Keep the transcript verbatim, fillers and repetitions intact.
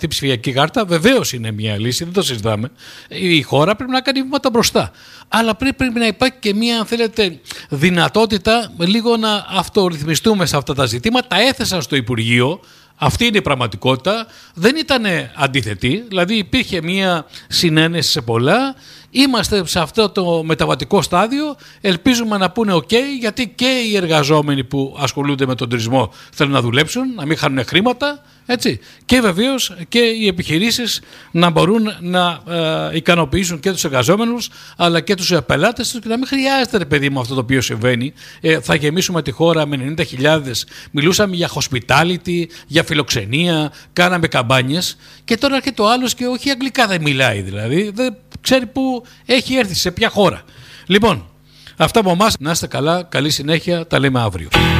αυτή η ψηφιακή κάρτα. Βεβαίως είναι μια λύση, δεν το συζητάμε. Η χώρα πρέπει να κάνει βήματα μπροστά. Αλλά πρέπει, πρέπει να υπάρχει και μια, αν θέλετε, δυνατότητα λίγο να αυτορυθμιστούμε σε αυτά τα ζητήματα. Τα έθεσα στο Υπουργείο. Αυτή είναι η πραγματικότητα. Δεν ήταν αντίθετη, δηλαδή υπήρχε μια συνένεση σε πολλά. Είμαστε σε αυτό το μεταβατικό στάδιο. Ελπίζουμε να πούνε OK, γιατί και οι εργαζόμενοι που ασχολούνται με τον τουρισμό θέλουν να δουλέψουν, να μην χάνουν χρήματα. Έτσι. Και βεβαίως και οι επιχειρήσεις να μπορούν να ε, ικανοποιήσουν και τους εργαζόμενους αλλά και τους πελάτες τους και να μην χρειάζεται, ρε παιδί μου, αυτό το οποίο συμβαίνει. Ε, θα γεμίσουμε τη χώρα με ενενήντα χιλιάδες. Μιλούσαμε για hospitality, για φιλοξενία, κάναμε καμπάνιες και τώρα έρχεται ο άλλος και όχι αγγλικά δεν μιλάει, δηλαδή δεν ξέρει που έχει έρθει, σε ποια χώρα. Λοιπόν, αυτά από εμάς. Να είστε καλά, καλή συνέχεια, τα λέμε αύριο.